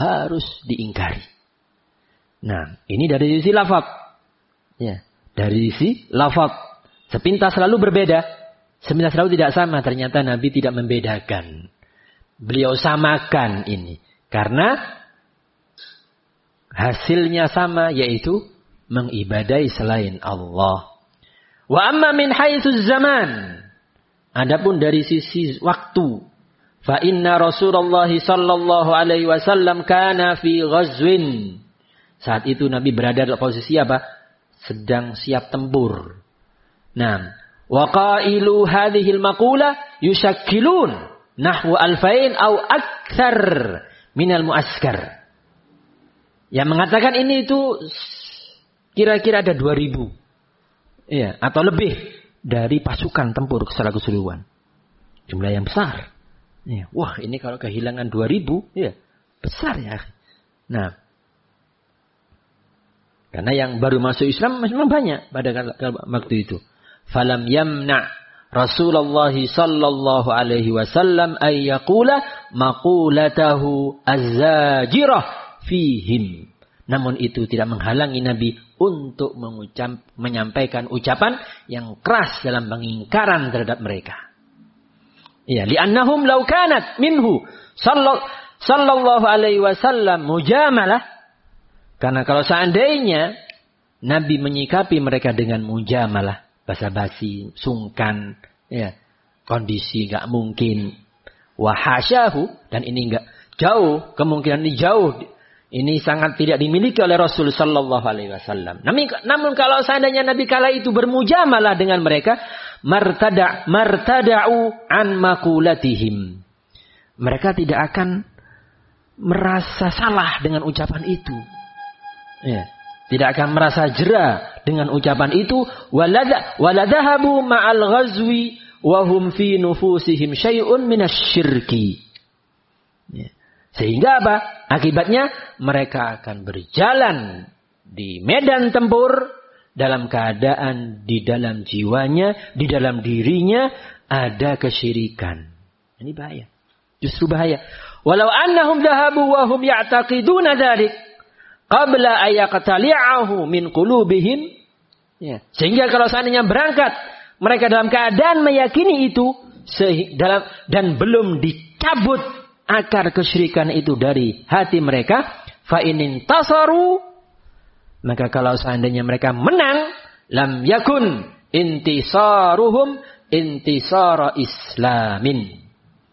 harus diingkari. Nah, ini dari sisi lafaz. Ya, dari sisi lafaz. Sepintas selalu berbeda. Sepintas selalu tidak sama. Ternyata Nabi tidak membedakan. Beliau samakan ini. Karena hasilnya sama, yaitu mengibadai selain Allah. Wa amma min haitsu zaman. Adapun dari sisi waktu, fa inna Rasulullah sallallahu alaihi wasallam kana fi ghazwin. Saat itu Nabi berada dalam posisi apa? Sedang siap tempur. Nah, wa qailu hadhil maqula yushakkilun nahwu alfain au aktsar minal muaskar. Yang mengatakan ini itu kira-kira ada 2000. Iya, atau lebih dari pasukan tempur secara keseluruhan. Jumlah yang besar. Ya, wah, ini kalau kehilangan 2000, ya, besar ya. Nah, karena yang baru masuk Islam memang banyak pada waktu itu. Falam yamna Rasulullah sallallahu alaihi wasallam ay yaqula maqulatahu az-zajirah fihim. Namun itu tidak menghalangi Nabi untuk menyampaikan ucapan yang keras dalam pengingkaran terhadap mereka. Ya, li'annahum law kanat minhu sallallahu alaihi wasallam mujamalah. Karena kalau seandainya Nabi menyikapi mereka dengan mujamalah, basa-basi, sungkan, ya, kondisi enggak mungkin, wahasyahu, dan ini enggak jauh, kemungkinan ini jauh. Ini sangat tidak dimiliki oleh Rasul sallallahu alaihi wasallam. Namun kalau seandainya Nabi kala itu bermujamalah dengan mereka, martada'u an maqulatihim. Mereka tidak akan merasa salah dengan ucapan itu. Ya, tidak akan merasa jera dengan ucapan itu. Waladhahabu ma'al ghazwi wa hum fi nufusihim syai'un minasyirki. Ya. Sehingga apa? Akibatnya mereka akan berjalan di medan tempur dalam keadaan di dalam jiwanya, di dalam dirinya ada kesyirikan. Ini bahaya. Justru bahaya. Walau annahum dhahabu wa hum ya'taqiduna dzalik qabla ayaqtali'ahu min qulubihim. Ya. Sehingga kalau seandainya berangkat mereka dalam keadaan meyakini itu dan belum dicabut akar kesyirikan itu dari hati mereka, fa inin tasaru, maka kalau seandainya mereka menang, lam yakun intisaruhum intisara islamin,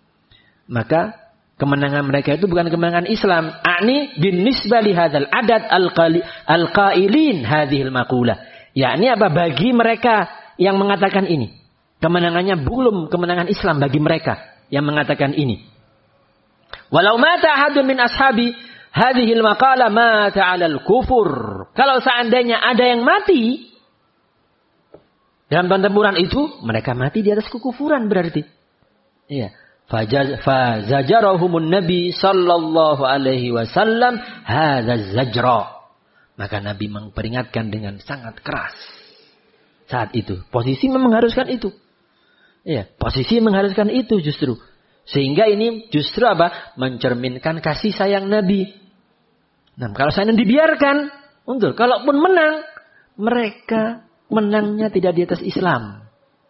maka kemenangan mereka itu bukan kemenangan Islam. A'ni bin nisbah li hadzal adad al-qailin hadhil maqula, yakni apa, bagi mereka yang mengatakan ini, kemenangannya belum kemenangan Islam bagi mereka yang mengatakan ini. Walau mata ahadun min ashabi hadhil maqala mata 'alal kufur. Kalau seandainya ada yang mati dalam pertempuran itu, mereka mati di atas kekufuran berarti. Iya. Fazajarahumun Nabi sallallahu alaihi wasallam hadza zajra. Maka Nabi memperingatkan dengan sangat keras. Saat itu posisi mengharuskan itu. Iya, posisi mengharuskan itu justru. Sehingga ini justru apa? Mencerminkan kasih sayang Nabi. Nah, kalau saya dibiarkan, untuk kalaupun menang, mereka menangnya tidak di atas Islam.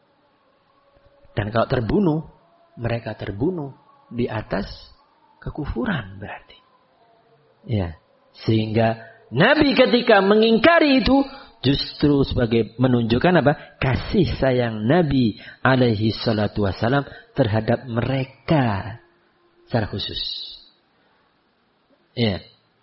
Dan kalau terbunuh, mereka terbunuh di atas kekufuran berarti. Ya, sehingga Nabi ketika mengingkari itu justru sebagai menunjukkan apa? Kasih sayang Nabi alaihi salatu wassalam terhadap mereka secara khusus. Ya.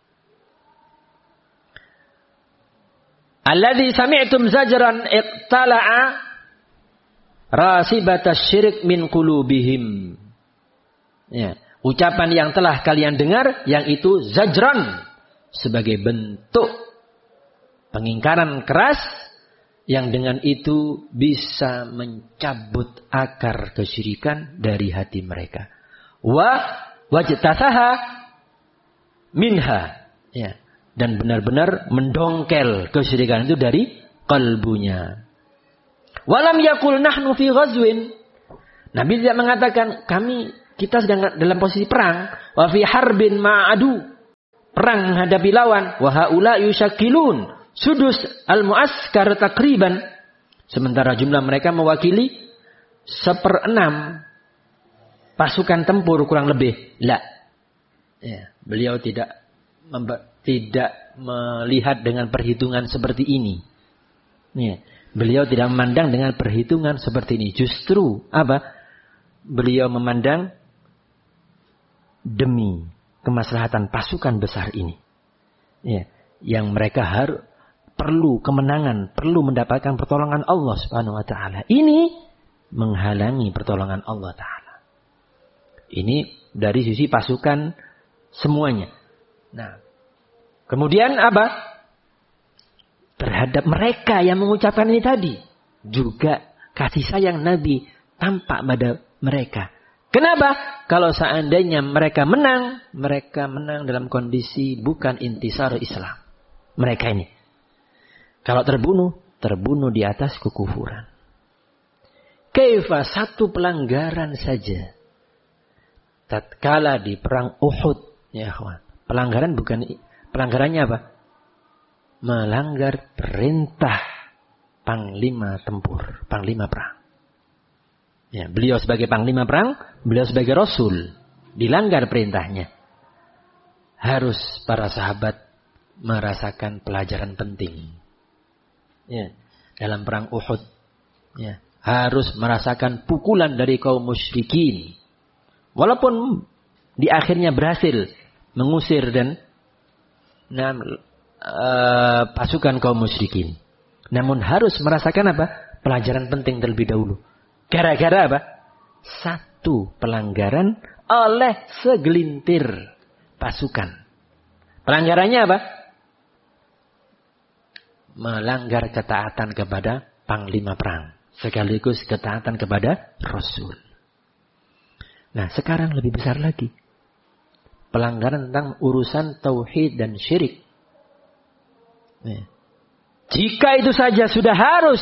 Alladzi sami'tum zajran iqtala'a rasibatasy syirik min qulubihim. Ya, ucapan yang telah kalian dengar yang itu zajran sebagai bentuk pengingkaran keras yang dengan itu bisa mencabut akar kesyirikan dari hati mereka. Wajtasaha minha. Ya. Dan benar-benar mendongkel kesyirikan itu dari kalbunya. Walam yakul nahnu fi ghazwin. Nabi tidak mengatakan kita sedang dalam posisi perang. Wa fi harbin ma'adu. perang menghadapi lawan. Wa haula yushakilun sudus al-mu'askar takriban. Sementara jumlah mereka mewakili 1/6 pasukan tempur kurang lebih. La. Ya, beliau tidak melihat dengan perhitungan seperti ini. Ya, beliau tidak memandang dengan perhitungan seperti ini. Justru apa? Beliau memandang demi kemaslahatan pasukan besar ini. Ya, yang mereka perlu kemenangan, perlu mendapatkan pertolongan Allah Subhanahu wa taala. Ini menghalangi pertolongan Allah taala. Ini dari sisi pasukan semuanya. Nah, kemudian apa? Terhadap mereka yang mengucapkan ini tadi. Juga kasih sayang Nabi tampak pada mereka. Kenapa? Kalau seandainya mereka menang dalam kondisi bukan intisar Islam. Mereka ini. Kalau terbunuh di atas kekufuran. Kaifa satu pelanggaran saja. Tatkala di perang Uhud, ya kawan. Pelanggarannya apa? Melanggar perintah panglima tempur, panglima perang. Ya, beliau sebagai panglima perang, beliau sebagai rasul, dilanggar perintahnya. Harus para sahabat merasakan pelajaran penting. Ya, dalam perang Uhud, ya, harus merasakan pukulan dari kaum musyrikin. Walaupun di akhirnya berhasil mengusir dan pasukan kaum musyrikin. Namun harus merasakan apa? Pelajaran penting terlebih dahulu. Gara-gara apa? Satu pelanggaran oleh segelintir pasukan. Pelanggarannya apa? Melanggar ketaatan kepada panglima perang. Sekaligus ketaatan kepada Rasul. Nah, sekarang lebih besar lagi. Pelanggaran tentang urusan tauhid dan syirik. Jika itu saja sudah harus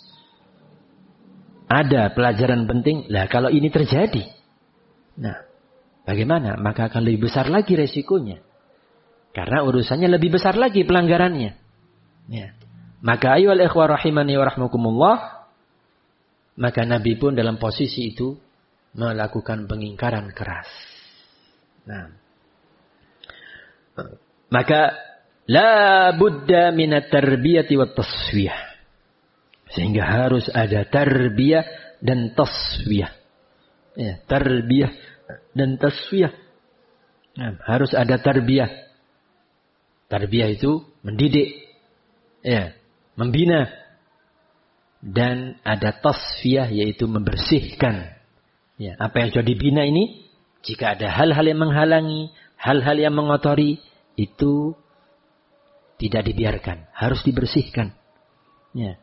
ada pelajaran penting. Lah kalau ini terjadi. Nah, bagaimana? Maka akan lebih besar lagi resikonya. Karena urusannya lebih besar lagi pelanggarannya. Ya. Maka ayyuhal ikhwah rahimani wa rahmakumullah. Maka Nabi pun dalam posisi itu melakukan pengingkaran keras. Nah, maka la budda minat tarbiyati wat tasfiyah. Sehingga harus ada tarbiyah dan tasfiyah. Ya, tarbiyah dan tasfiyah. Nah, harus ada tarbiyah. Tarbiyah itu mendidik, ya, membina, dan ada tasfiyah yaitu membersihkan. Ya, apa yang sudah dibina ini, jika ada hal-hal yang menghalangi, hal-hal yang mengotori, itu tidak dibiarkan, harus dibersihkan. Ya.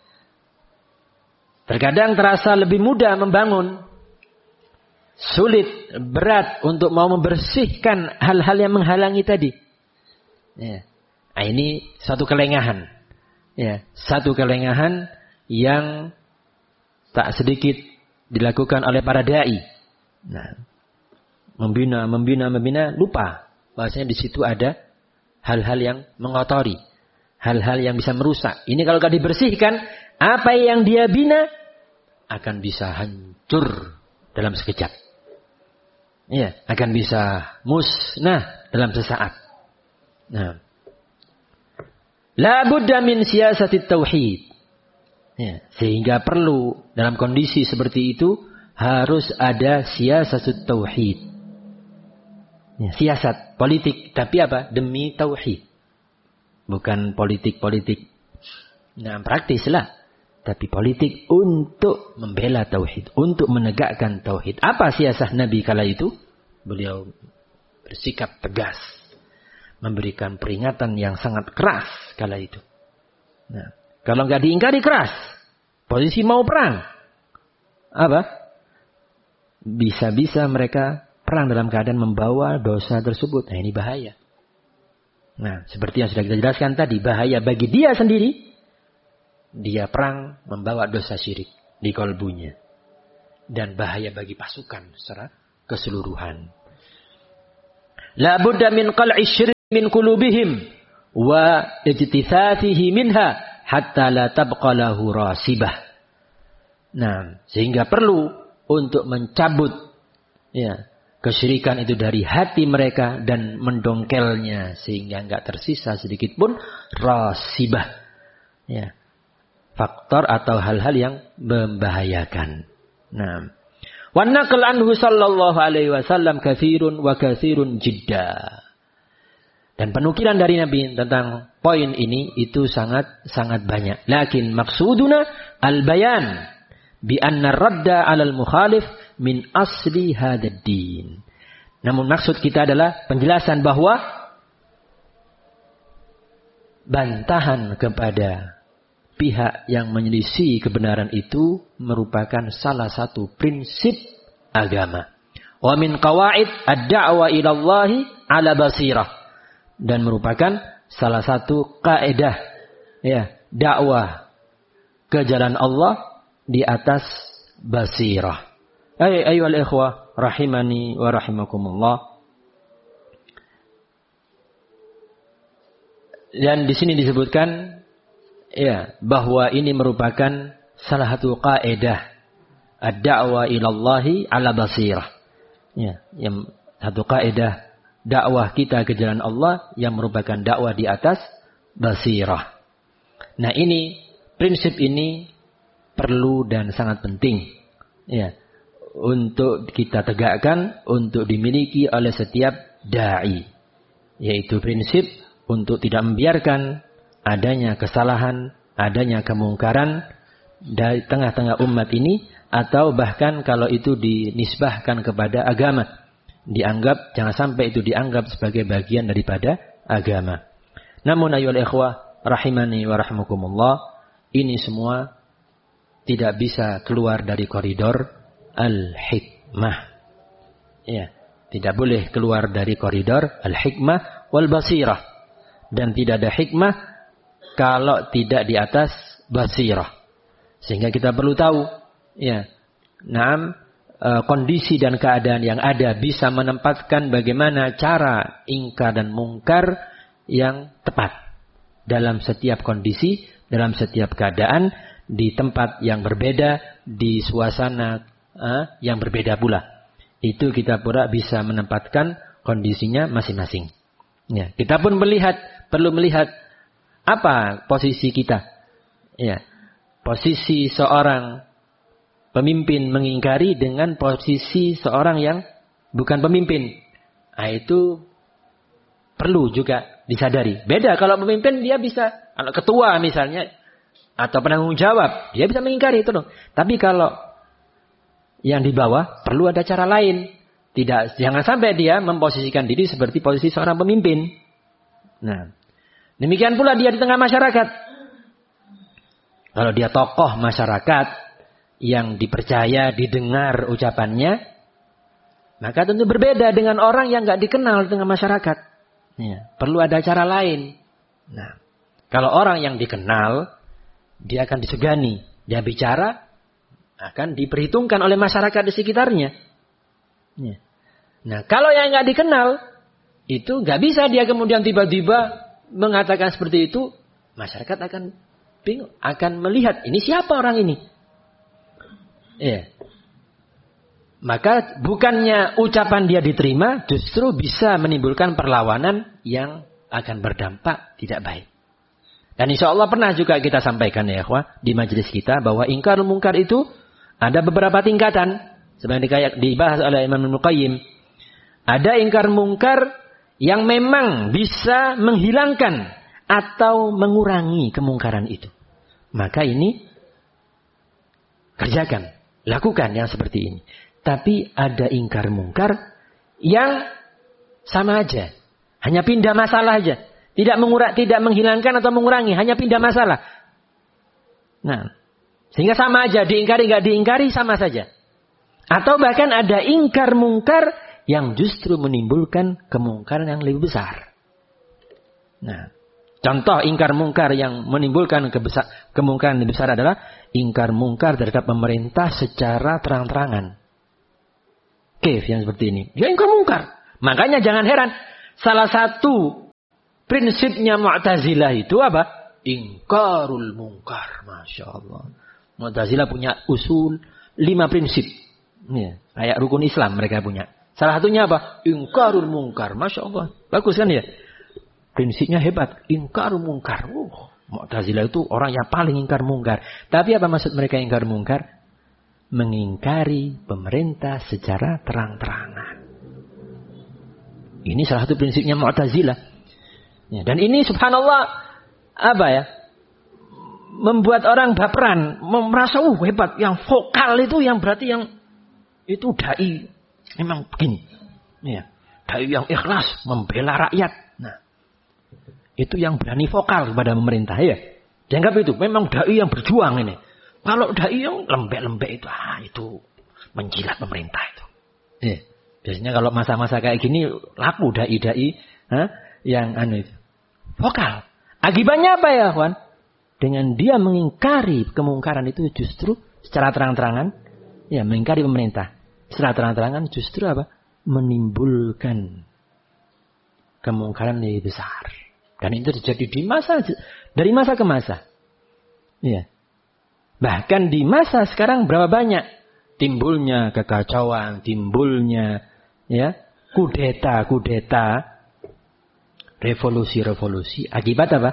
Terkadang terasa lebih mudah membangun, sulit, berat untuk mau membersihkan hal-hal yang menghalangi tadi. Ya. Nah, ini satu kelengahan. Ya, satu kelengahan yang tak sedikit dilakukan oleh para dai. Nah, membina, lupa bahwasanya di situ ada hal-hal yang mengotori, hal-hal yang bisa merusak. Ini kalau tidak dibersihkan, apa yang dia bina akan bisa hancur dalam sekejap. Ya, akan bisa musnah dalam sesaat. Nah, la budda min siyasatit tauhid. Ya, sehingga perlu dalam kondisi seperti itu harus ada siasatut tauhid. Ya, siasat politik, tapi apa? Demi tauhid. Bukan politik-politik praktis lah, tapi politik untuk membela tauhid, untuk menegakkan tauhid. Apa siasat Nabi kala itu? Beliau bersikap tegas, memberikan peringatan yang sangat keras kala itu. Nah, kalau nggak diingkari keras, posisi mau perang, apa? Bisa-bisa mereka perang dalam keadaan membawa dosa tersebut. Nah, ini bahaya. Nah, seperti yang sudah kita jelaskan tadi, bahaya bagi dia sendiri. Dia perang membawa dosa syirik di kalbunya. Dan bahaya bagi pasukan secara keseluruhan. La budda min qal'i syirik min qulubihim wa ijtithatihi minha hatta la tabqa lahu rasibah. Nah, sehingga perlu untuk mencabut ya kesyirikan itu dari hati mereka dan mendongkelnya sehingga enggak tersisa sedikit pun rasibah. Ya. Faktor atau hal-hal yang membahayakan. Nah, wa naql anhu sallallahu alaihi wasallam katsirun wa katsirun jidda. Dan penukilan dari Nabi tentang poin ini itu sangat banyak. Lakin maksuduna al-bayan bi anna radda 'alal mukhalif min asli hadzal din. Namun maksud kita adalah penjelasan bahwa bantahan kepada pihak yang menyelisih kebenaran itu merupakan salah satu prinsip agama. Wa min qawaid ad-da'wa ila Allah 'ala basirah. Dan merupakan salah satu kaidah ya, dakwah ke jalan Allah di atas basirah. Ayyuhal ikhwah rahimani wa rahimakumullah. Dan di sini disebutkan ya bahwa ini merupakan salah satu kaidah ad-da'wa ila Allah 'ala basirah. Ya, yang satu kaidah dakwah kita ke jalan Allah yang merupakan dakwah di atas basirah. Nah, ini prinsip ini perlu dan sangat penting ya untuk kita tegakkan, untuk dimiliki oleh setiap dai, yaitu prinsip untuk tidak membiarkan adanya kesalahan, adanya kemungkaran dari tengah-tengah umat ini, atau bahkan kalau itu dinisbahkan kepada agama, dianggap, jangan sampai itu dianggap sebagai bagian daripada agama. Namun ayyuhal ikhwah rahimani wa rahimakumullah, ini semua tidak bisa keluar dari koridor al-hikmah. Ya, tidak boleh keluar dari koridor al-hikmah wal basirah. Dan tidak ada hikmah kalau tidak di atas basirah. Sehingga kita perlu tahu ya, kondisi dan keadaan yang ada bisa menempatkan bagaimana cara ingkar dan mungkar yang tepat dalam setiap kondisi, dalam setiap keadaan, di tempat yang berbeda, di suasana yang berbeda pula. Itu kita pula bisa menempatkan kondisinya masing-masing. Ya, kita pun perlu melihat apa posisi kita. Ya, posisi seorang pemimpin mengingkari dengan posisi seorang yang bukan pemimpin. Nah, itu perlu juga disadari. Beda kalau pemimpin dia bisa, kalau ketua misalnya, atau penanggung jawab, dia bisa mengingkari itu loh. Tapi kalau yang di bawah perlu ada cara lain. Jangan sampai dia memposisikan diri seperti posisi seorang pemimpin. Nah, demikian pula dia di tengah masyarakat. Kalau dia tokoh masyarakat yang dipercaya, didengar ucapannya, maka tentu berbeda dengan orang yang nggak dikenal di tengah masyarakat. Ya, perlu ada cara lain. Nah, kalau orang yang dikenal, dia akan disegani. Dia bicara, akan diperhitungkan oleh masyarakat di sekitarnya. Ya. Nah, kalau yang nggak dikenal, itu nggak bisa dia kemudian tiba-tiba mengatakan seperti itu. Masyarakat akan bingung, akan melihat, ini siapa orang ini? Ya. Maka bukannya ucapan dia diterima, justru bisa menimbulkan perlawanan yang akan berdampak tidak baik. Dan insya Allah pernah juga kita sampaikan ya ikhwah di majelis kita bahwa ingkar mungkar itu ada beberapa tingkatan. Sebenarnya dibahas oleh Imam Ibnu Qayyim. Ada ingkar mungkar yang memang bisa menghilangkan atau mengurangi kemungkaran itu. Maka ini kerjakan. Lakukan yang seperti ini. Tapi ada ingkar mungkar yang sama aja. Hanya pindah masalah aja. Tidak menghilangkan atau mengurangi. Hanya pindah masalah. Nah, sehingga sama aja. Diingkari nggak diingkari sama saja. Atau bahkan ada ingkar mungkar yang justru menimbulkan kemungkaran yang lebih besar. Nah, contoh ingkar mungkar yang menimbulkan kemungkaran yang lebih besar adalah ingkar mungkar terhadap pemerintah secara terang-terangan. Yang seperti ini. Dia ingkar mungkar. Makanya jangan heran. Salah satu prinsipnya Mu'tazilah itu apa? Ingkarul mungkar. Masya Allah. Mu'tazilah punya usul 5 prinsip. Ya, kayak rukun Islam mereka punya. Salah satunya apa? Ingkarul mungkar. Masya Allah. Bagus kan ya? Prinsipnya hebat. Ingkarul mungkar. Mu'tazilah itu orang yang paling ingkar mungkar. Tapi apa maksud mereka ingkar mungkar? Mengingkari pemerintah secara terang-terangan. Ini salah satu prinsipnya Mu'tazilah. Ya, dan ini subhanallah apa ya? Membuat orang baperan, merasa hebat. Yang vokal itu yang berarti yang itu dai memang begini. Ya, dai yang ikhlas membela rakyat. Nah, itu yang berani vokal kepada pemerintah ya. Dianggap itu memang dai yang berjuang ini. Kalau dai yang lembek-lembek itu menjilat pemerintah itu. Ya. Biasanya kalau masa-masa kayak gini laku dai-dai yang itu. Vokal. Akibatnya apa ya, kawan? Dengan dia mengingkari kemungkaran itu justru secara terang-terangan, ya mengingkari pemerintah. Secara terang-terangan justru apa? Menimbulkan kemungkaran lebih besar. Dan itu terjadi dari masa ke masa. Ya. Bahkan di masa sekarang berapa banyak timbulnya kekacauan, timbulnya ya kudeta, revolusi. Akibat apa?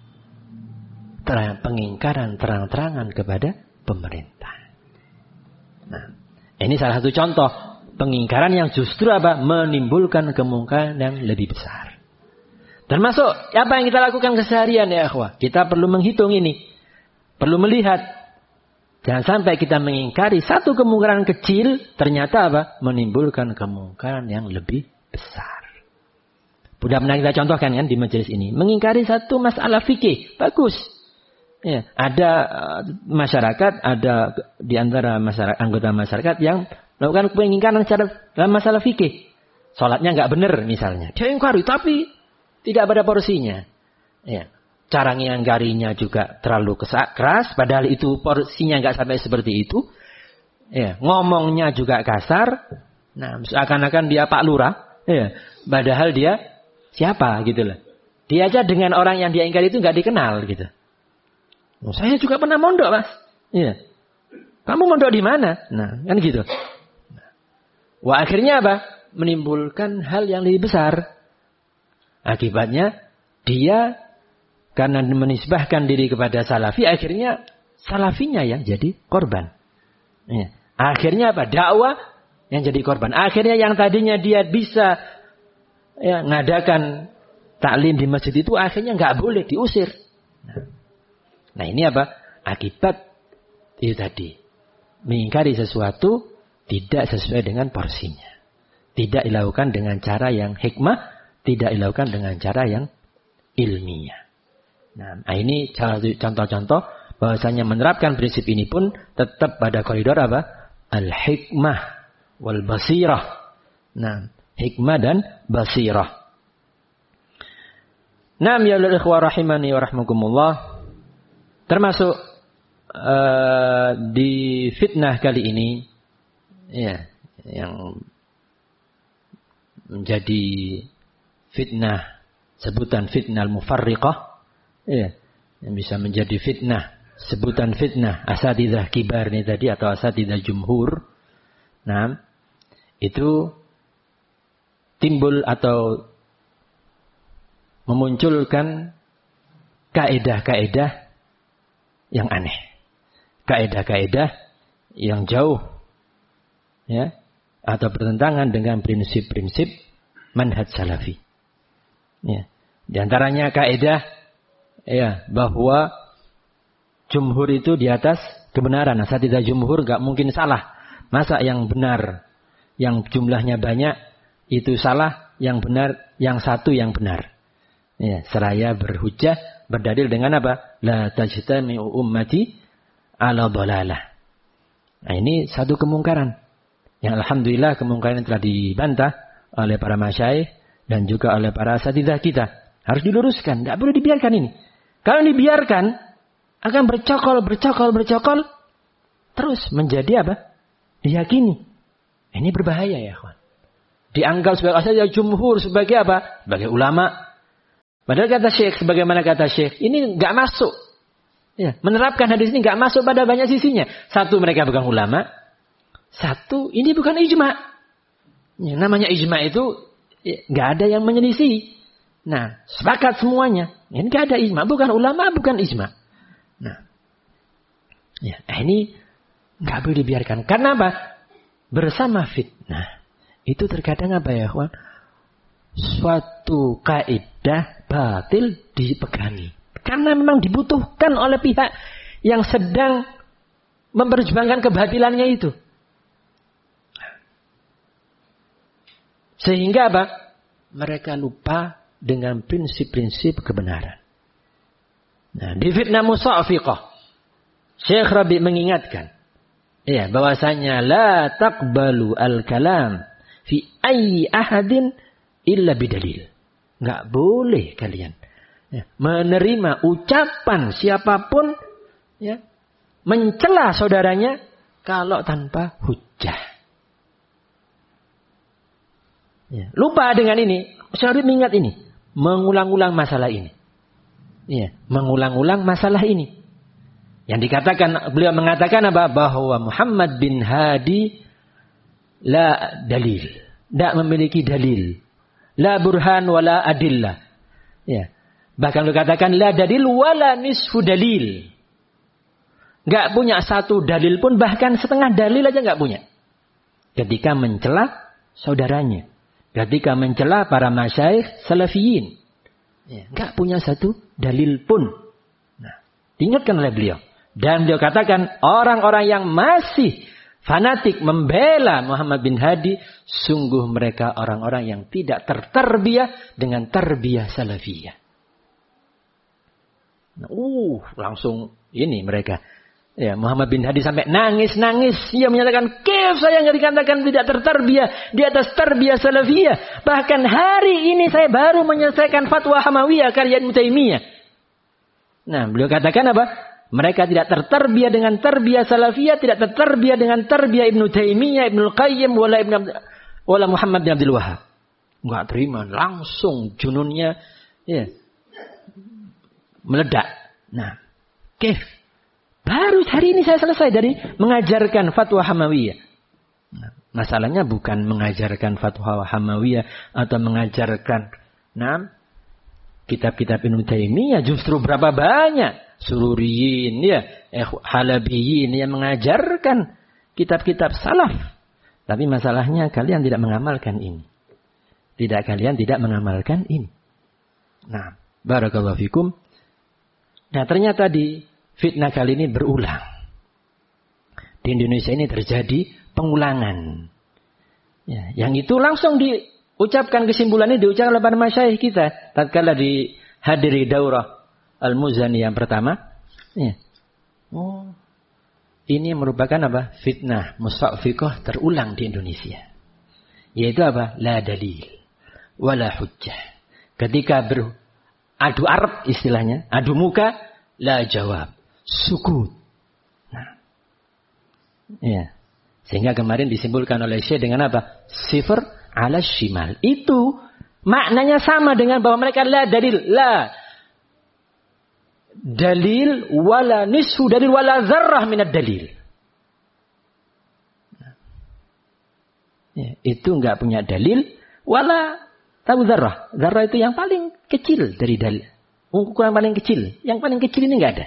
Pengingkaran terang-terangan kepada pemerintah. Nah, ini salah satu contoh pengingkaran yang justru apa? Menimbulkan kemungkaran yang lebih besar. Termasuk apa yang kita lakukan keseharian ya akhwah. Kita perlu menghitung ini. Perlu melihat. Jangan sampai kita mengingkari satu kemungkaran kecil, ternyata apa? Menimbulkan kemungkaran yang lebih besar. Sudah pernah kita contohkan kan di majelis ini. Mengingkari satu masalah fikih. Bagus. Ya, ada masyarakat, ada di antara anggota masyarakat yang melakukan pengingkaran dalam masalah fikih. Salatnya nggak benar misalnya. Dia ingkari, tapi tidak pada porsinya. Ya. Cara ngingkarinya juga terlalu keras, padahal itu porsinya nggak sampai seperti itu. Ya, ngomongnya juga kasar. Nah, seakan-akan dia Pak Lurah. Ya, padahal dia siapa gitu loh. Dia aja dengan orang yang dia ingkari itu nggak dikenal gitu. Saya juga pernah mondok, Mas. Iya. Kamu mondok di mana? Nah, kan gitu. Wah, akhirnya apa? Menimbulkan hal yang lebih besar. Akibatnya dia karena menisbahkan diri kepada salafi, akhirnya salafinya yang jadi korban. Ya. Akhirnya apa? Dakwah yang jadi korban. Akhirnya yang tadinya dia bisa ngadakan taklim di masjid itu, akhirnya nggak boleh, diusir. Nah ini apa? Akibat itu tadi. Mengingkari sesuatu tidak sesuai dengan porsinya. Tidak dilakukan dengan cara yang hikmah. Tidak dilakukan dengan cara yang ilmiah. Nah ini salah satu contoh-contoh bahwasanya menerapkan prinsip ini pun tetap pada koridor apa? Al-hikmah wal basirah. Nah, hikmah dan basirah. Naam ya ikhwah rahimani wa rahmakumullah. Termasuk di fitnah kali ini ya, yang menjadi fitnah, sebutan fitnah al-mufarriqah ya, yang bisa menjadi fitnah, sebutan fitnah asatidzah kibar ini tadi atau asatidzah jumhur. Nah, itu timbul atau memunculkan kaedah-kaedah yang aneh. Kaedah-kaedah yang jauh ya, atau bertentangan dengan prinsip-prinsip manhaj salafi. Ya. Di antaranya kaedah ya bahwa jumhur itu di atas kebenaran. Asatidzah jumhur enggak mungkin salah. Masa yang benar yang jumlahnya banyak itu salah, yang benar yang satu yang benar. Ya, seraya berhujjah berdalil dengan apa? La tajtami'u ummati ala dhalalah. Nah, ini satu kemungkaran. Yang alhamdulillah kemungkaran telah dibantah oleh para masyayikh dan juga oleh para asatidzah kita. Harus diluruskan, enggak boleh dibiarkan ini. Kalau dibiarkan akan bercokol terus menjadi apa? Diyakini. Ini berbahaya ya, kawan. Dianggap sebagai asatidzah jumhur sebagai apa? Sebagai ulama. Padahal kata Syekh, sebagaimana kata Syekh, ini nggak masuk. Ya, menerapkan hadis ini nggak masuk pada banyak sisinya. Satu, mereka bukan ulama. Satu, ini bukan ijma. Ya, namanya ijma itu nggak ada yang menyelisih. Nah, sepakat semuanya. Ini nggak ada ijma, bukan ulama, bukan ijma. Nah, ya, ini nggak boleh dibiarkan. Karena apa? Bersama fitnah itu terkadang apa ya, kawan? Suatu kaidah batil dipegangi. Karena memang dibutuhkan oleh pihak yang sedang memperjuangkan kebatilannya itu. Sehingga apa? Mereka lupa dengan prinsip-prinsip kebenaran. Nah, di fitnah musafiqah, Syekh Rabi mengingatkan, ya, bahwasanya la taqbalu al-kalam fi ayyi ahadin illa bidalil. Enggak boleh kalian menerima ucapan siapapun, ya, mencela saudaranya kalau tanpa hujjah. Ya, lupa dengan ini. Syekh mengingat ini, mengulang-ulang masalah ini. Ya, mengulang-ulang masalah ini. Yang dikatakan, beliau mengatakan apa? Bahwa Muhammad bin Hadi la dalil, tidak memiliki dalil, la burhan wala adillah. Ya. Bahkan beliau katakan la dalil wala nisfu dalil. Enggak punya satu dalil pun, bahkan setengah dalil aja enggak punya. Ketika mencela saudaranya, ketika mencela para masyayikh salafiyin, ya, enggak punya satu dalil pun. Nah, diingatkan oleh beliau. Dan beliau katakan orang-orang yang masih fanatik membela Muhammad bin Hadi, sungguh mereka orang-orang yang tidak tertarbiyah dengan tarbiyah salafiyah. Langsung ini mereka. Ya, Muhammad bin Hadi sampai nangis-nangis. Ia menyatakan, "Kif saya nggak dikatakan tidak tertarbiyah di atas tarbiyah salafiyah. Bahkan hari ini saya baru menyelesaikan fatwa Hamawiyah karya Ibnu Taimiyah." Nah, beliau katakan apa? Mereka tidak tertarbiyah dengan tarbiyah salafiyah, tidak tertarbiyah dengan tarbiyah Ibnu Taimiyah, Ibnu Qayyim, wala Muhammad bin Abdul Wahhab. Enggak terima, langsung jununnya, ya, meledak. Nah, kif. Baru hari ini saya selesai dari mengajarkan fatwa Hamawiyah. Nah, masalahnya bukan mengajarkan fatwa Hamawiyah atau mengajarkan kitab-kitab Ibnu Taimiyah. Justru berapa banyak Sururiyin, ya, Halabiyin yang mengajarkan kitab-kitab salaf. Tapi masalahnya kalian tidak mengamalkan ini. Kalian tidak mengamalkan ini. Nah, barakallahu fikum. Nah, ternyata di fitnah kali ini berulang. Di Indonesia ini terjadi pengulangan. Ya, yang itu langsung diucapkan, kesimpulannya diucapkan oleh para masyayikh kita tatkala dihadiri daurah Al-Muzani yang pertama. Ya. Ini merupakan apa? Fitnah musafiqah terulang di Indonesia. Yaitu apa? La dalil wala hujjah. Ketika adu arab istilahnya, adu muka, la jawab, sukut. Nah, ya. Sehingga kemarin disimpulkan oleh Syekh dengan apa? Sifr ala shimal. Itu maknanya sama dengan bahwa mereka la dalil, la dalil wala nisfu dalil wala zarrah minad dalil. Ya, itu enggak punya dalil, wala tahu zarrah. Zarrah itu yang paling kecil dari dalil. Ukuran paling kecil. Yang paling kecil ini enggak ada.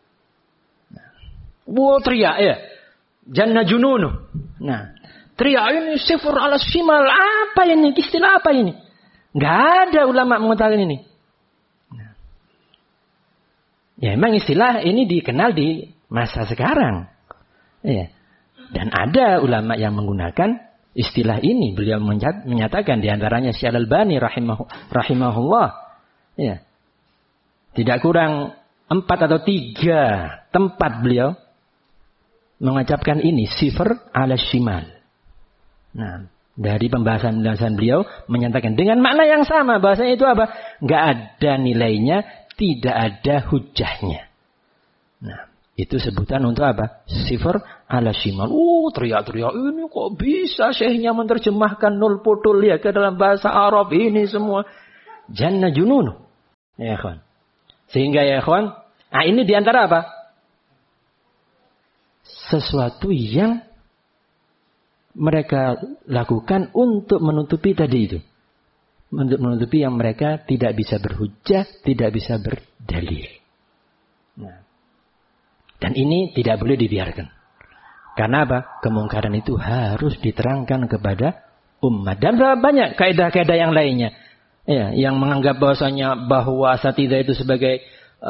Teriak ya. Janna jununu. Nah, teriak ini sifur ala shimal. Apa ini? Istilah apa ini? Enggak ada ulama mengatakan ini. Nah. Ya, memang istilah ini dikenal di masa sekarang. Ya. Dan ada ulama yang menggunakan istilah ini. Beliau menyatakan diantaranya Syekh Al-Albani rahimahullah. Ya. Tidak kurang 4 atau 3 tempat beliau mengucapkan ini, sifr ala shimal. Nah, dari pembahasan beliau menyatakan dengan makna yang sama, bahasanya itu apa? Enggak ada nilainya, tidak ada hujahnya. Nah, itu sebutan untuk apa? Sifr ala shimal. Teriak-teriak, ini kok bisa syekhnya menerjemahkan nul putul ya ke dalam bahasa Arab ini semua. Janna jununu. Ya ikhwan. Sehingga ya ikhwan, ini diantara apa? Sesuatu yang mereka lakukan untuk menutupi tadi itu. Untuk menutupi yang mereka tidak bisa berhujjah, tidak bisa berdalil. Nah. Dan ini tidak boleh dibiarkan. Karena apa? Kemungkaran itu harus diterangkan kepada umat. Dan banyak kaidah-kaidah yang lainnya. Ya, yang menganggap bahwa asatidzah itu sebagai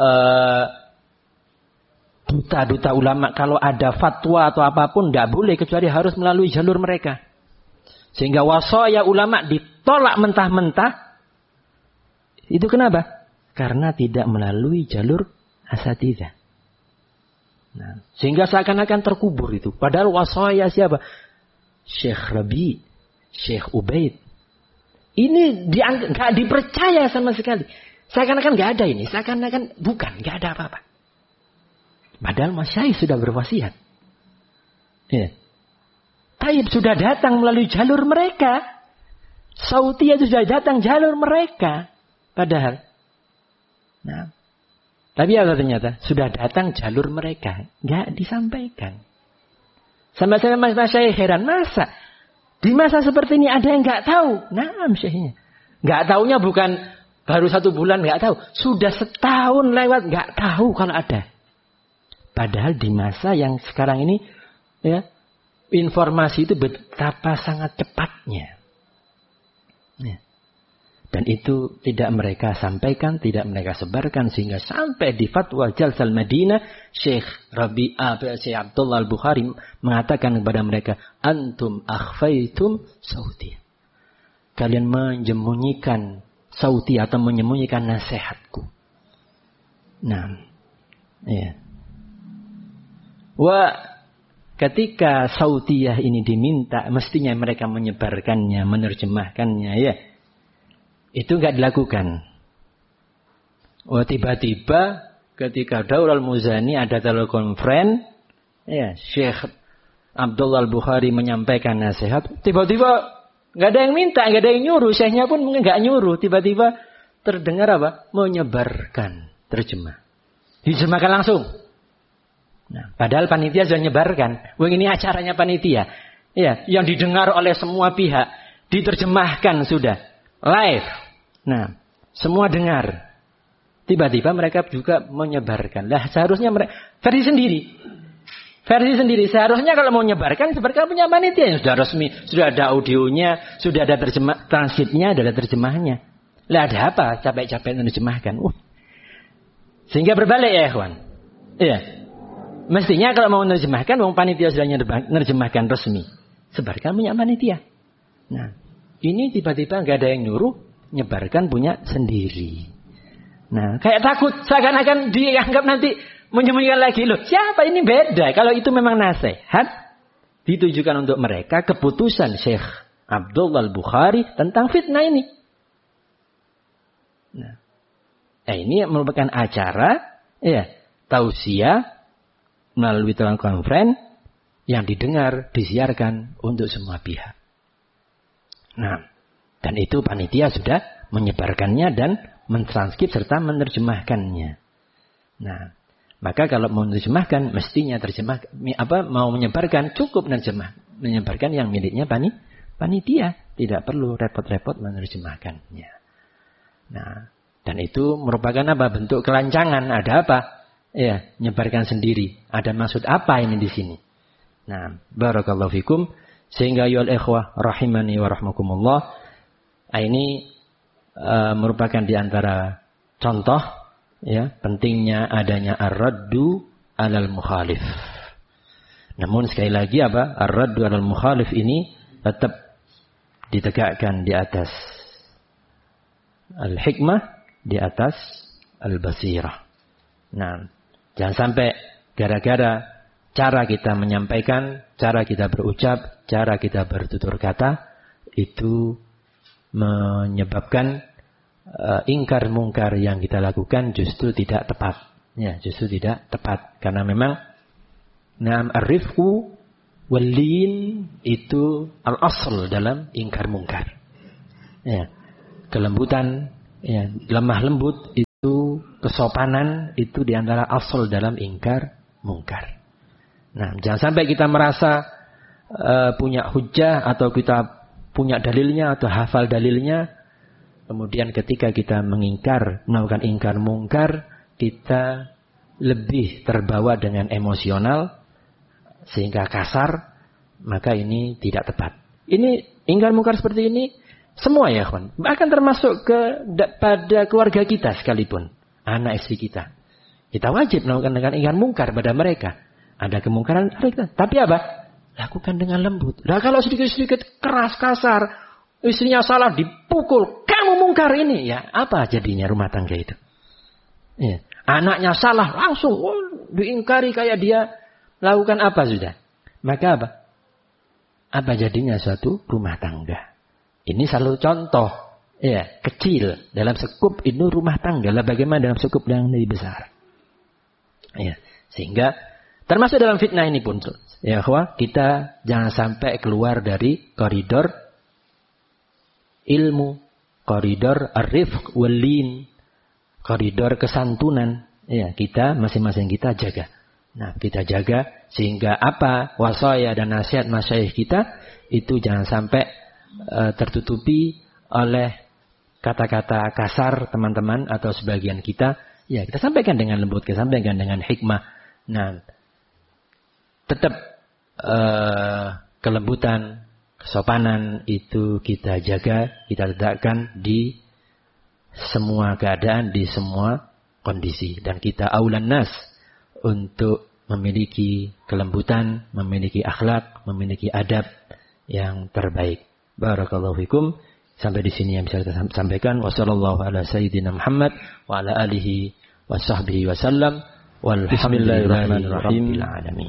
duta-duta ulama. Kalau ada fatwa atau apapun, tidak boleh kecuali harus melalui jalur mereka. Sehingga wasaya ulama ditolak mentah-mentah. Itu kenapa? Karena tidak melalui jalur asatidzah. Nah, sehingga seakan-akan terkubur itu. Padahal wasaya siapa? Syekh Rabi, Syekh Ubaid. Ini nggak dipercaya sama sekali. Seakan-akan nggak ada ini. Seakan-akan bukan, nggak ada apa-apa. Padahal Masyaikh sudah berwasiat. Ya. Taib sudah datang melalui jalur mereka. Sautiyah itu sudah datang jalur mereka. Padahal. Nah. Tapi apa ternyata? Sudah datang jalur mereka. Nggak disampaikan. Sama-sama Masyaikh heran. Masa? Di masa seperti ini ada yang nggak tahu? Nah, Masyaikh-nya. Nggak tahunya bukan baru 1 bulan nggak tahu. Sudah setahun lewat nggak tahu kalau ada. Padahal di masa yang sekarang ini, ya, informasi itu betapa sangat cepatnya. Ya. Dan itu tidak mereka sampaikan, tidak mereka sebarkan. Sehingga sampai di fatwa Jalsal Madinah, Syekh Abdullah Al-Bukhari mengatakan kepada mereka, Antum akhfaitum Sautiyah. Kalian menyembunyikan Sautiyah atau menyembunyikan nasihatku. Nah, ya. Ketika Sautiyah ini diminta, mestinya mereka menyebarkannya, menerjemahkannya, ya. Itu enggak dilakukan. Tiba-tiba ketika Daurul Muzani ada telekonferensi, ya, Syekh Abdullah Al-Bukhari menyampaikan nasihat, tiba-tiba enggak ada yang minta, enggak ada yang nyuruh, syekhnya pun enggak nyuruh, tiba-tiba terdengar apa? Menyebarkan terjemah. Diterjemahkan langsung. Nah, padahal panitia sudah menyebarkan. Ini acaranya panitia. Ya, yang didengar oleh semua pihak. Diterjemahkan sudah. Live. Nah, semua dengar. Tiba-tiba mereka juga menyebarkan. Lah, seharusnya mereka versi sendiri. Versi sendiri. Seharusnya kalau mau menyebarkan, sebarkan punya panitia yang sudah resmi. Sudah ada audionya, sudah ada transkripnya, ada terjemahnya. Lah, ada apa? Capek-capek menerjemahkan. Sehingga berbalik ya, ikhwan. Iya. Mestinya kalau mau menerjemahkan, wong panitia sudah menerjemahkan resmi. Sebarkan punya panitia. Nah, ini tiba-tiba nggak ada yang nyuruh, nyebarkan punya sendiri. Nah, kayak takut, seakan-akan dianggap nanti menyembunyikan lagi. Loh, siapa ini beda? Kalau itu memang nasihat, ditujukan untuk mereka keputusan Syekh Abdullah Al-Bukhari tentang fitnah ini. Nah, ini merupakan acara, ya, tausiah, melalui telekonferensi yang didengar, disiarkan untuk semua pihak. Nah, dan itu panitia sudah menyebarkannya dan mentranskrip serta menerjemahkannya. Nah, maka kalau mau menerjemahkan, mestinya mau menyebarkan cukup menyebarkan yang miliknya panitia, tidak perlu repot-repot menerjemahkannya. Nah, dan itu merupakan apa? Bentuk kelancangan. Ada apa? Ya, menyebarkan sendiri. Ada maksud apa ini di sini? Nah, barakallahu fikum. Sehingga yul ikhwah rahimani wa rahmakumullah. Ini merupakan di antara contoh, ya, pentingnya adanya ar-raddu alal mukhalif. Namun sekali lagi apa? Ar-raddu alal mukhalif ini tetap ditegakkan di atas al-hikmah, di atas al-basirah. Nah, jangan sampai gara-gara cara kita menyampaikan, cara kita berucap, cara kita bertutur kata, itu menyebabkan ingkar mungkar yang kita lakukan justru tidak tepat. Ya, justru tidak tepat. Karena memang ar-rifqu wal-lin itu al-asl dalam ingkar mungkar. Ya, kelembutan, ya, lemah lembut itu kesopanan itu diantara asal dalam ingkar mungkar. Nah, jangan sampai kita merasa punya hujjah atau kita punya dalilnya atau hafal dalilnya. Kemudian ketika kita melakukan ingkar mungkar, kita lebih terbawa dengan emosional sehingga kasar, maka ini tidak tepat. Ini ingkar mungkar seperti ini semua ya kawan, bahkan termasuk pada keluarga kita sekalipun, anak istri kita. Kita wajib melakukan dengan ingkar mungkar pada mereka. Ada kemungkaran mereka, tapi apa? Lakukan dengan lembut. Nah kalau sedikit-sedikit keras kasar, istrinya salah dipukul, kamu mungkar ini, ya apa jadinya rumah tangga itu? Ya. Anaknya salah langsung diingkari kayak dia lakukan apa sudah. Maka apa? Apa jadinya suatu rumah tangga? Ini selalu contoh ya kecil dalam sekup itu rumah tangga lah, bagaimana dalam sekup yang lebih besar. Ya, sehingga termasuk dalam fitnah ini pun ya bahwa kita jangan sampai keluar dari koridor ilmu, koridor ar-rifq wal-lin, koridor kesantunan, ya kita masing-masing kita jaga. Nah, kita jaga sehingga apa wasaya dan nasihat masyayikh kita itu jangan sampai tertutupi oleh kata-kata kasar teman-teman atau sebagian kita. Ya, kita sampaikan dengan lembut, kita sampaikan dengan hikmah. Nah, tetap kelembutan, kesopanan itu kita jaga, kita letakkan di semua keadaan, di semua kondisi. Dan kita aulan nas untuk memiliki kelembutan, memiliki akhlak, memiliki adab yang terbaik. Barakallahu fikum. Sampai di sini yang bisa kita sampaikan. Wassallallahu ala sayyidina Muhammad wa ala alihi wa sahbihi wa sallam. Walhamdulillahirrahmanirrahim.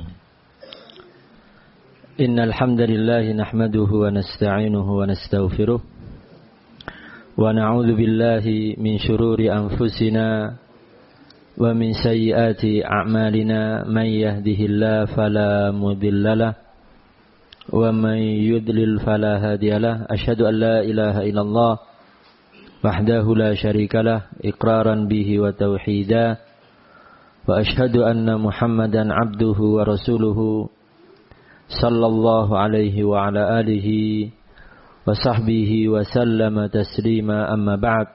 Innal hamdalillah nahmaduhu wa nasta'inuhu wa nastaghfiruh. Wa na'udzu billahi min shururi anfusina wa min sayyiati a'malina. Man yahdihillahu fala mudilla lahu wa man yudlil fala hadiya lahu. Asyhadu an la ilaha illallah wahdahu la syarika lah iqraran bihi wa tauhida. Wa asyhadu anna Muhammadan abduhu wa rasuluhu sallallahu alaihi wa ala alihi wa sahbihi wa sallama taslima, amma ba'd.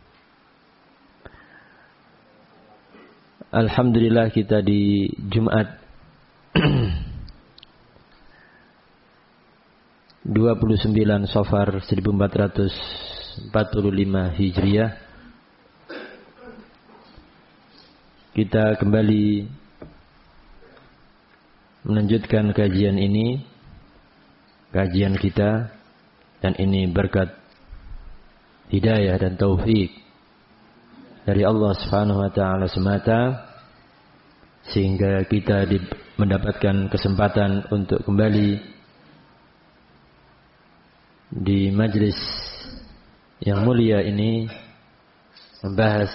Alhamdulillah kita di Jumat 29 Safar 1445 Hijriah kita kembali melanjutkan kajian ini, kajian kita, dan ini berkat hidayah dan taufik dari Allah Subhanahu wa taala semata, sehingga kita mendapatkan kesempatan untuk kembali di majlis yang mulia ini membahas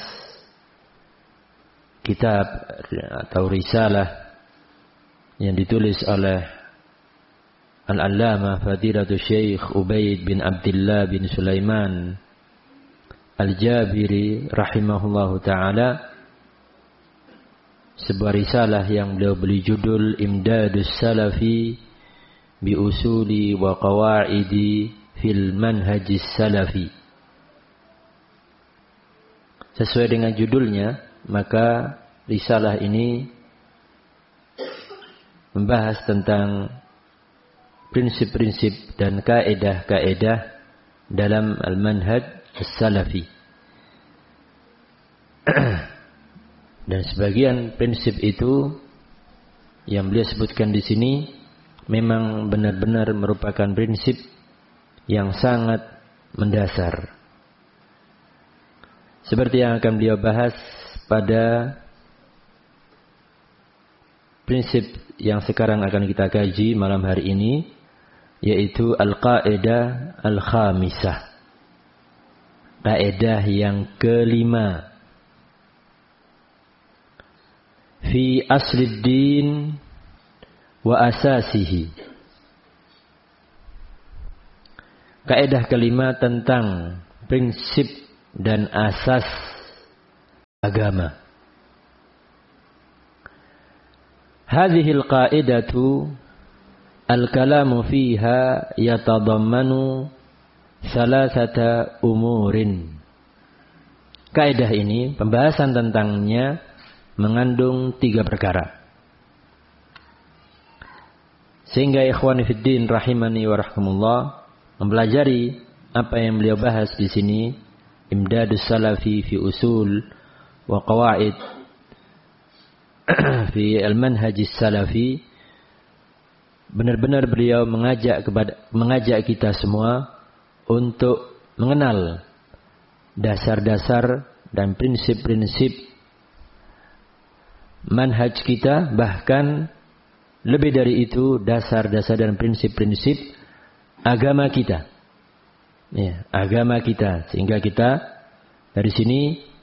kitab atau risalah yang ditulis oleh Al-Allamah Fadilatul Syekh Ubaid bin Abdullah bin Sulaiman Al-Jabiri rahimahullahu ta'ala, sebuah risalah yang beliau beri judul Imdadus Salafi bi usuli wa qawaidi fil manhajis salafi. Sesuai dengan judulnya, maka risalah ini membahas tentang prinsip-prinsip dan kaedah-kaedah dalam al-manhaj as-salafi. Dan sebagian prinsip itu yang beliau sebutkan di sini memang benar-benar merupakan prinsip yang sangat mendasar. Seperti yang akan beliau bahas pada prinsip yang sekarang akan kita kaji malam hari ini, yaitu al-qaedah al-khamisah. Kaedah yang kelima. Fi aslid din wa asasihi. Kaedah kelima tentang prinsip dan asas agama. Hadhil qa'idatu al-kalamu fiha yatadammanu salasata umurin. Kaidah ini, pembahasan tentangnya mengandung 3 perkara. Sehingga ikhwani fiddin rahimani wa rahmatullah, mempelajari apa yang beliau bahas di sini, imdadus salafi fi usul wa qawaid fi al-manhajis salafi, benar-benar beliau mengajak kita semua untuk mengenal dasar-dasar dan prinsip-prinsip manhaj kita, bahkan lebih dari itu dasar-dasar dan prinsip-prinsip agama kita. Ya, agama kita, sehingga kita dari sini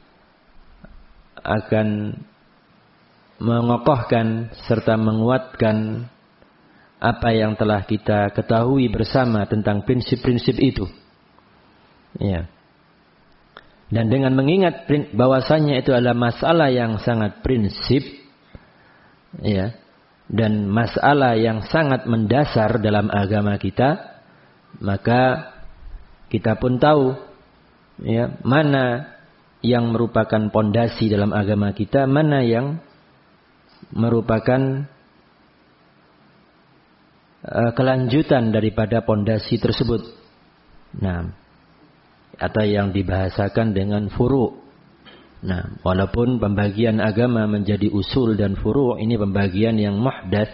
akan mengokohkan serta menguatkan apa yang telah kita ketahui bersama tentang prinsip-prinsip itu. Ya. Dan dengan mengingat bahwasannya itu adalah masalah yang sangat prinsip, ya, dan masalah yang sangat mendasar dalam agama kita, maka kita pun tahu, ya, mana yang merupakan pondasi dalam agama kita, mana yang merupakan kelanjutan daripada pondasi tersebut. Nah, atau yang dibahasakan dengan furu'. Nah, walaupun pembagian agama menjadi usul dan furu', ini pembagian yang muhdats,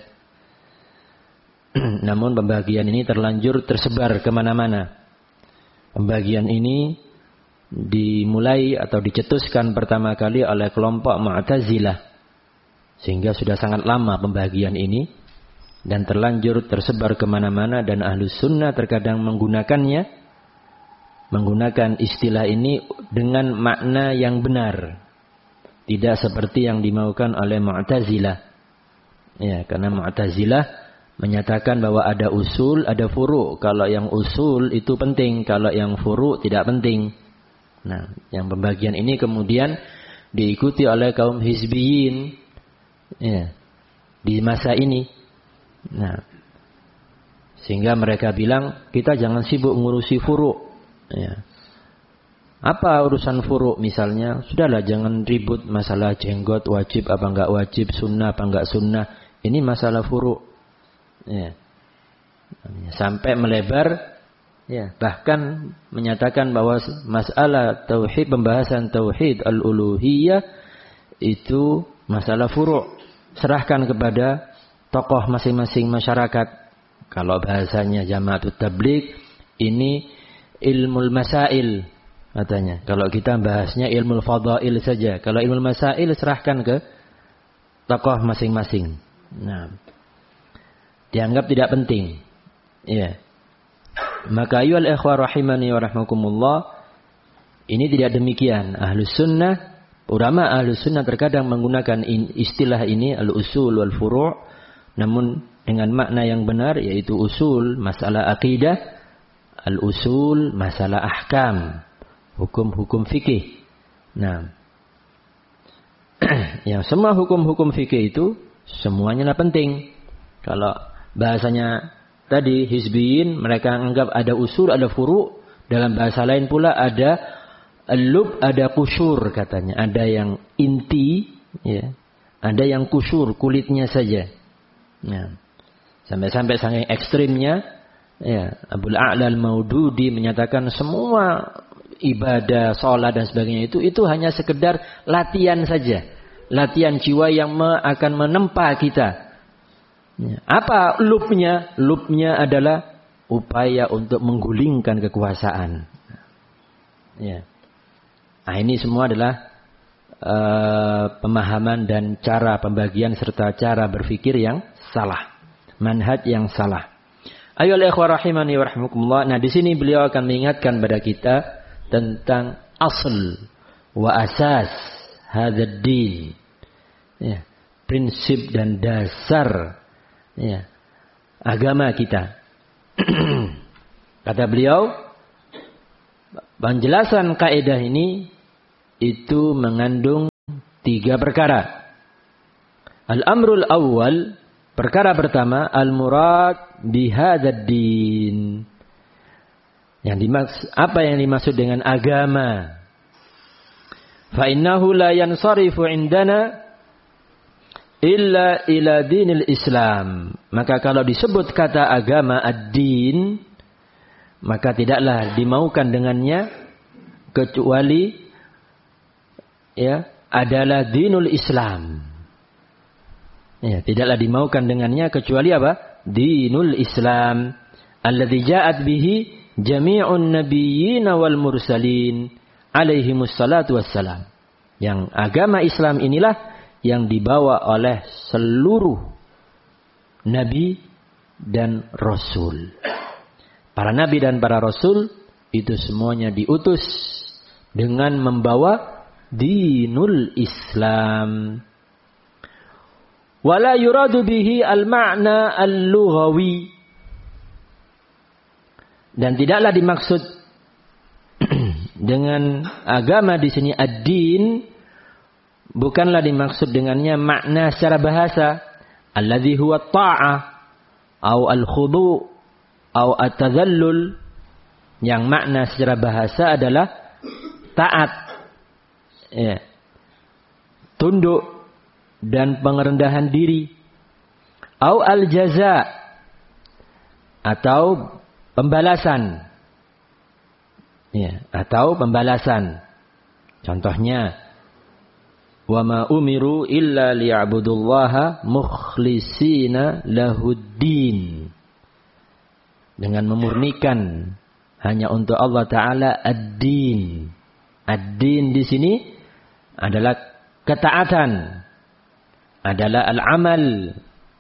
namun pembagian ini terlanjur tersebar kemana-mana. Pembagian ini dimulai atau dicetuskan pertama kali oleh kelompok Mu'tazilah, sehingga sudah sangat lama pembagian ini, dan terlanjur tersebar kemana-mana, dan Ahlus Sunnah terkadang menggunakan istilah ini dengan makna yang benar, tidak seperti yang dimaukan oleh Mu'tazilah. Ya, karena Mu'tazilah menyatakan bahwa ada usul, ada furu'. Kalau yang usul itu penting, kalau yang furu' tidak penting. Nah, yang pembagian ini kemudian diikuti oleh kaum hizbiyin, ya, di masa ini. Nah, sehingga mereka bilang, kita jangan sibuk ngurusi furu'. Ya. Apa urusan furu' misalnya? Sudahlah, jangan ribut masalah jenggot wajib apa enggak wajib, sunnah apa enggak sunnah. Ini masalah furu'. Ya. Sampai melebar, ya, bahkan menyatakan bahwa masalah tauhid, pembahasan tauhid al-uluhiyah itu masalah furu'. Serahkan kepada tokoh masing-masing masyarakat. Kalau bahasanya Jama'atut Tabligh, ini ilmul masail katanya. Kalau kita bahasnya ilmul fadail saja. Kalau ilmul masail serahkan ke tokoh masing-masing. Nah, dianggap tidak penting. Ya. Maka ayyuhal ikhwah rahimani wa rahmakumullah, ini tidak demikian. Ahlus Sunnah, ulama Ahlus Sunnah terkadang menggunakan istilah ini al-usul wal furu', namun dengan makna yang benar, yaitu usul masalah akidah, al-usul masalah ahkam, hukum-hukum fikih. Nah, yang semua hukum-hukum fikih itu semuanya lah penting. Kalau bahasanya tadi hizbiyin, mereka anggap ada usul, ada furu'. Dalam bahasa lain pula ada al-lub, ada kusyur katanya. Ada yang inti, ya, ada yang kusyur, kulitnya saja. Nah, sampai-sampai saking ekstrimnya, ya, Abul A'la al-Maududi menyatakan semua ibadah, sholat dan sebagainya itu hanya sekedar latihan saja. Latihan jiwa yang akan menempa kita. Ya. Apa lubnya? Lubnya adalah upaya untuk menggulingkan kekuasaan. Ya. Nah, ini semua adalah pemahaman dan cara pembagian serta cara berpikir yang salah. Manhaj yang salah. Ayolah ikhwah rahimani wa rahmukumullah. Nah, di sini beliau akan mengingatkan pada kita tentang asal wa asas hadzal din. Ya, prinsip dan dasar, ya, agama kita. Kata beliau, penjelasan kaidah ini itu mengandung 3 perkara. Al-amrul awal, perkara pertama, al-murad bihadzal din. Apa yang dimaksud dengan agama? Fa innahu la yansarifu indana illa ila dinil Islam. Maka kalau disebut kata agama ad-din, maka tidaklah dimaukan dengannya kecuali adalah dinul Islam. Tidaklah dimaukan dengannya kecuali apa? Dinul Islam. Alladzi ja'at bihi jami'un nabiyyin wal mursalin alaihimus salatu wassalam. Yang agama Islam inilah yang dibawa oleh seluruh nabi dan rasul. Para nabi dan para rasul itu semuanya diutus dengan membawa dinul Islam. Wala yuradu bihi al-ma'na al-lughawi. Dan tidaklah dimaksud dengan agama di sini ad-din, bukanlah dimaksud dengannya makna secara bahasa, alladzi huwa ta'ah au al-khudu' au at-tadhallul, yang makna secara bahasa adalah taat, tunduk dan pengerendahan diri, au al-jaza, atau pembalasan, atau pembalasan. Contohnya, wa ma umiru illa liya'budullaha mukhlishina lahuddin, dengan memurnikan hanya untuk Allah Ta'ala ad-din. Ad-din di sini adalah ketaatan, adalah al-amal.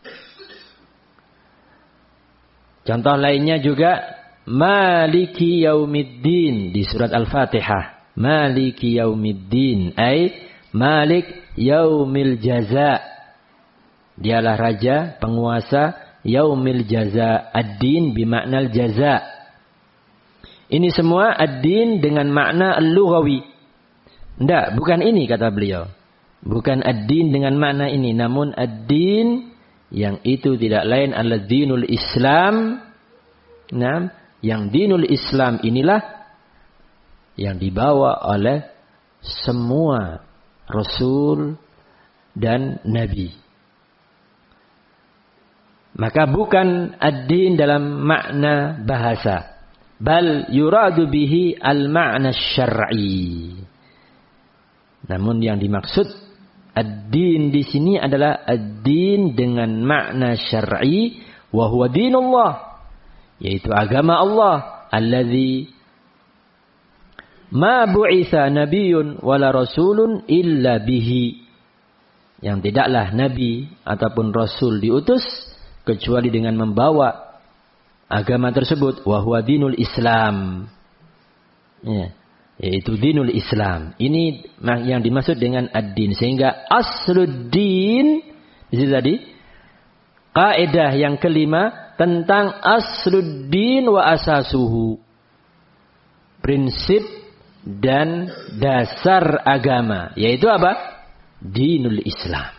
Contoh lainnya juga Maliki Yaumiddin di surat Al-Fatihah. Maliki Yaumiddin, ay Malik Yaumil Jaza. Dialah raja, penguasa Yaumil Jaza. Ad-din bimakna al-jaza. Ini semua ad-din dengan makna al-lughawi. Tidak, bukan ini kata beliau. Bukan ad-din dengan makna ini, namun ad-din yang itu tidak lain adalah dinul Islam. Nah, yang dinul Islam inilah yang dibawa oleh semua rasul dan nabi. Maka bukan ad-din dalam makna bahasa, bal yuradu bihi al-ma'na syar'i. Namun yang dimaksud ad-din di sini adalah ad-din dengan makna syar'i, wa huwa dinullah, yaitu agama Allah, alladzi ma bu'itsa nabiyyun wala rasulun illa bihi, yang tidaklah nabi ataupun rasul diutus kecuali dengan membawa agama tersebut, wa huwa dinul Islam, yaitu dinul Islam. Ini yang dimaksud dengan ad-din. Sehingga asluddin di situ tadi kaidah yang kelima tentang asluddin wa asasuhu, prinsip dan dasar agama, yaitu apa? Dinul Islam.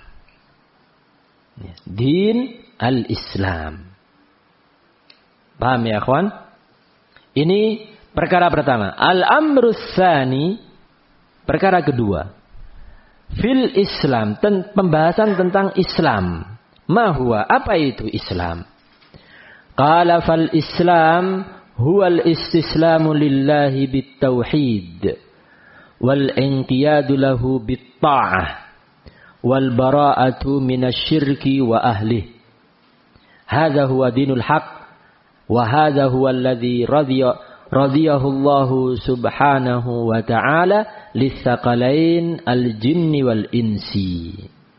Din al-Islam. Paham ya akhwan? Ini perkara pertama. Al-amrus tsani, perkara kedua. Fil Islam, pembahasan tentang Islam. Ma huwa, apa itu Islam? Qala fal Islam huwa al-istislamu lillahi bit-tauhid wal inqiyadu lahu bit-ta'ah wal bara'atu minasyirki wa ahlihi. Hadza huwa dinul haqq wa hadza huwa alladhi radiyahu Allahu subhanahu wa ta'ala litsaqalain al-jinni wal insi.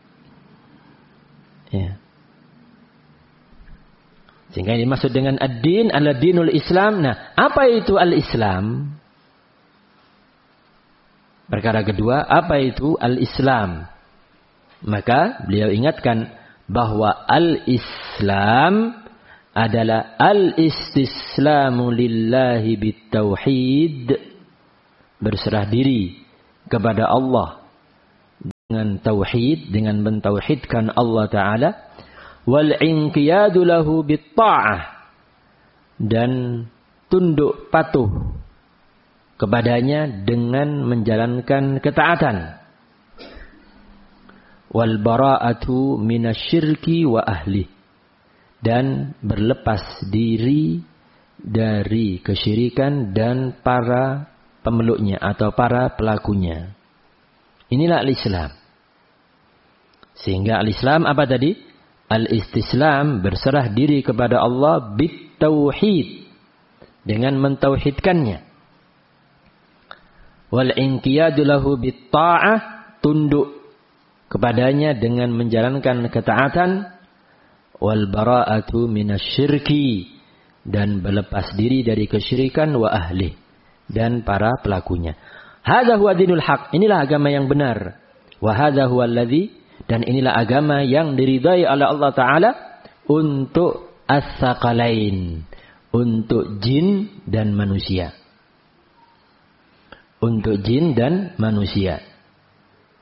Ya. Sehingga ini dimaksud dengan ad-din adalah dinul Islam. Nah, apa itu al-Islam? Perkara kedua, apa itu al-Islam? Maka beliau ingatkan bahwa al-Islam adalah al-istislamu lillahi bit-tauhid, berserah diri kepada Allah dengan tauhid, dengan mentauhidkan Allah Ta'ala. Wal inqiyadu lahu bitta'ah, dan tunduk patuh kepadanya dengan menjalankan ketaatan. Wal bara'atu minasyirki wa ahli, dan berlepas diri dari kesyirikan dan para pemeluknya atau para pelakunya. Inilah al-Islam. Sehingga al-Islam apa tadi? Al-istislam, berserah diri kepada Allah bit-tauhid, dengan mentauhidkannya. Wal inqiyadu lahu bit-ta'ah, tunduk kepadanya dengan menjalankan ketaatan. Wal bara'atu minasyirki, dan berlepas diri dari kesyirikan, wa ahli, dan para pelakunya. Hadza huwa dinul haq, inilah agama yang benar. Wa hadza huwa alladzi, dan inilah agama yang diridai oleh Allah Ta'ala untuk as-saqalain, untuk jin dan manusia. Untuk jin dan manusia.